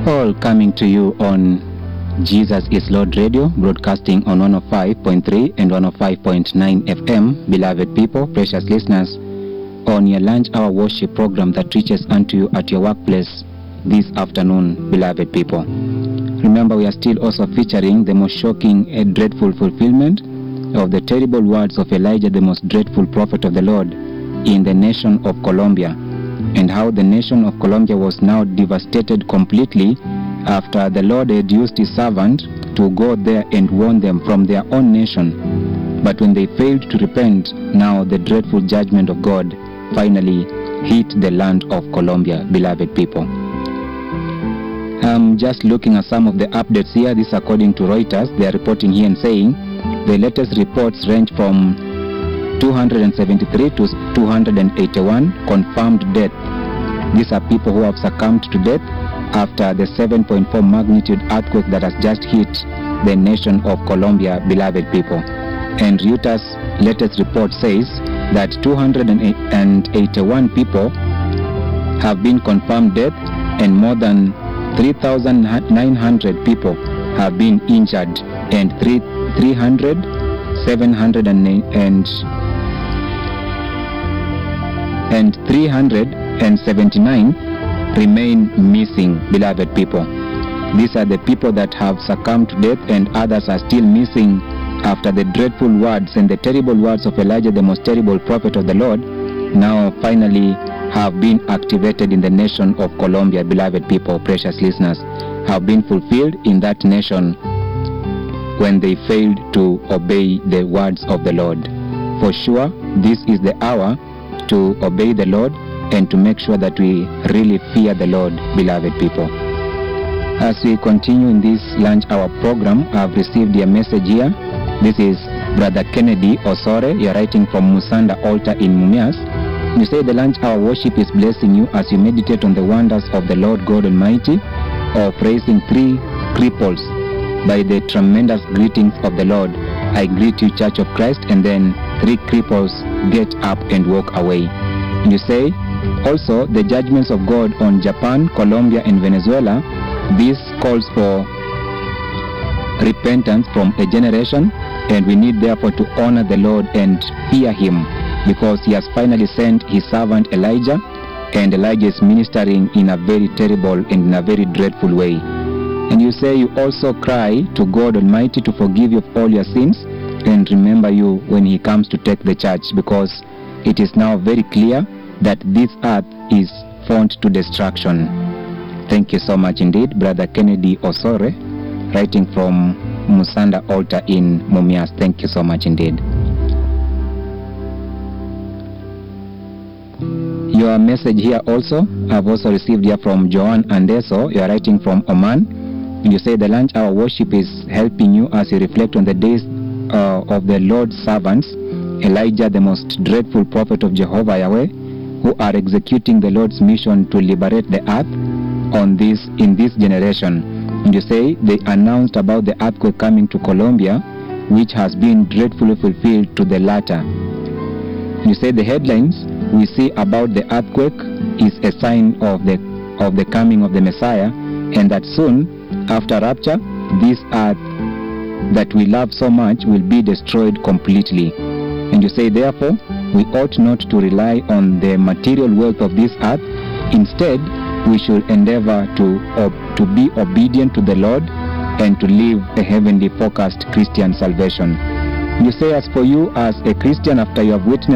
All coming to you on Jesus is Lord Radio, broadcasting on 105.3 and 105.9 FM. Beloved people, precious listeners, on your lunch hour worship program that reaches unto you at your workplace this afternoon, beloved people. Remember, we are still also featuring the most shocking and dreadful fulfillment of the terrible words of Elijah, the most dreadful prophet of the Lord, in the nation of Colombia, and how the nation of Colombia was now devastated completely after the Lord had used his servant to go there and warn them from their own nation. But when they failed to repent, now the dreadful judgment of God finally hit the land of Colombia, beloved people. I'm just looking at some of the updates here. This according to Reuters. They are reporting here and saying the latest reports range from 273 to 281 confirmed death. These are people who have succumbed to death after the 7.4 magnitude earthquake that has just hit the nation of Colombia, beloved people. And Reuters' latest report says that 281 people have been confirmed dead, and more than 3,900 people have been injured, and 379 remain missing, beloved people. These are the people that have succumbed to death, and others are still missing after the dreadful words and the terrible words of Elijah, the most terrible prophet of the Lord, now finally have been activated in the nation of Colombia, beloved people, precious listeners, have been fulfilled in that nation when they failed to obey the words of the Lord. For sure, this is the hour to obey the Lord and to make sure that we really fear the Lord, beloved people. As we continue in this lunch hour program, I've received a message here. This is Brother Kennedy Osore. You're writing from Musanda Altar in Mumias. You say the lunch hour worship is blessing you as you meditate on the wonders of the Lord God Almighty, or praising three cripples by the tremendous greetings of the Lord. I greet you, Church of Christ, and then three cripples get up and walk away. You say also the judgments of God on Japan, Colombia, and Venezuela. This calls for repentance from a generation, and we need therefore to honor the Lord and fear him, because he has finally sent his servant Elijah, and Elijah is ministering in a very terrible and in a very dreadful way. And you say you also cry to God Almighty to forgive you of all your sins and remember you when he comes to take the church, because it is now very clear that this earth is fount to destruction. Thank you so much indeed, Brother Kennedy Osore, writing from Musanda Altar in Mumias. Thank you so much indeed. Your message here also, I've also received here from Joan Andeso. You are writing from Oman. You say the lunch hour worship is helping you as you reflect on the days of the Lord's servants, Elijah, the most dreadful prophet of Jehovah Yahweh, who are executing the Lord's mission to liberate the earth in this generation. And you say they announced about the earthquake coming to Colombia, which has been dreadfully fulfilled to the latter. You say the headlines we see about the earthquake is a sign of the coming of the Messiah, and that soon after rapture, this earth that we love so much will be destroyed completely. And you say therefore we ought not to rely on the material wealth of this earth. Instead, we should endeavor to be obedient to the Lord and to live a heavenly focused Christian salvation. You say, as for you as a Christian, after you have witnessed